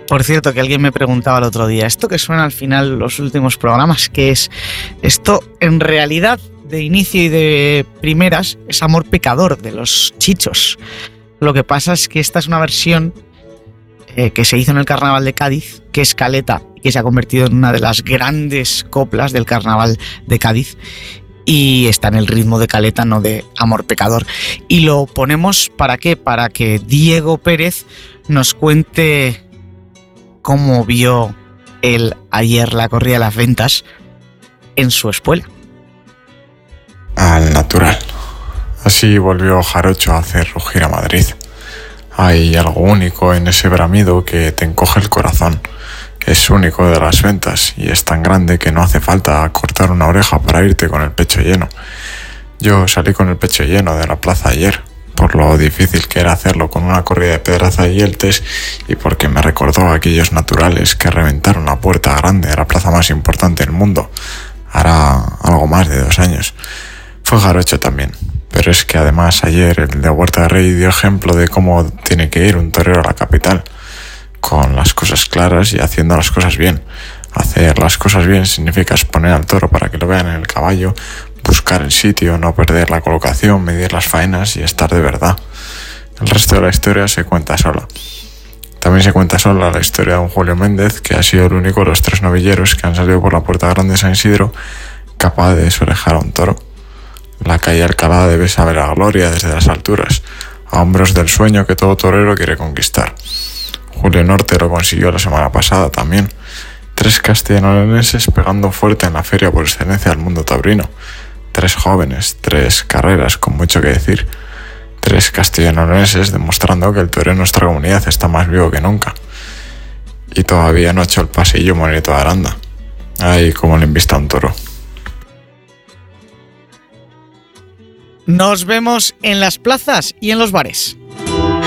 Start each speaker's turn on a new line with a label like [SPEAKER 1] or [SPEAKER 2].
[SPEAKER 1] Por cierto, que alguien me preguntaba el otro día, esto que suena al final los últimos programas, ¿qué es? Esto en realidad de inicio y de primeras es Amor Pecador de los Chichos. Lo que pasa es que esta es una versión que se hizo en el Carnaval de Cádiz, que es Caleta, que se ha convertido en una de las grandes coplas del Carnaval de Cádiz, y está en el ritmo de Caleta, no de Amor Pecador. Y lo ponemos ¿para qué? Para que Diego Pérez nos cuente cómo vio él ayer la corrida de las ventas en su espuela.
[SPEAKER 2] Al natural. Así volvió Jarocho a hacer rugir a Madrid. Hay algo único en ese bramido que te encoge el corazón. Es único de las ventas y es tan grande que no hace falta cortar una oreja para irte con el pecho lleno. Yo salí con el pecho lleno de la plaza ayer, por lo difícil que era hacerlo con una corrida de Pedraza y Eltes y porque me recordó a aquellos naturales que reventaron la puerta grande de la plaza más importante del mundo, hará algo más de 2 años. Fue Jarocho también, pero es que además ayer el de Huerta de Rey dio ejemplo de cómo tiene que ir un torero a la capital, con las cosas claras y haciendo las cosas bien. Hacer las cosas bien significa exponer al toro para que lo vean en el caballo, buscar el sitio, no perder la colocación, medir las faenas y estar de verdad. El resto de la historia se cuenta sola. También se cuenta sola la historia de don Julio Méndez, que ha sido el único de los 3 novilleros que han salido por la Puerta Grande de San Isidro capaz de desorejar a un toro. La calle Alcalá debe saber la gloria desde las alturas, a hombros del sueño que todo torero quiere conquistar. Julio Norte lo consiguió la semana pasada también. 3 castellanolenses pegando fuerte en la feria por excelencia del mundo taurino. 3 jóvenes, 3 carreras con mucho que decir. 3 castellanolenses demostrando que el toreo en nuestra comunidad está más vivo que nunca. Y todavía no ha hecho el pasillo Moreto de Aranda. Ay, cómo le invista un toro.
[SPEAKER 1] Nos vemos en las plazas y en los bares.